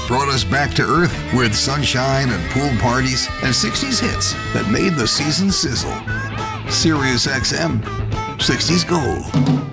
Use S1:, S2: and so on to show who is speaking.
S1: brought us back to earth with sunshine and pool parties and 60s hits that made the season sizzle. Sirius XM, 60s Gold.